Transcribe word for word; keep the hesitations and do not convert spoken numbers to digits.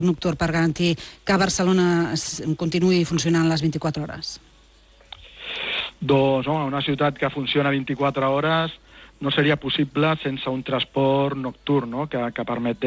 nocturn per garantir que Barcelona continuï funcionant les vint-i-quatre hores? Doncs, home, una ciutat que funciona vint-i-quatre hores no seria possible sense un transport nocturn, no?, que, que permet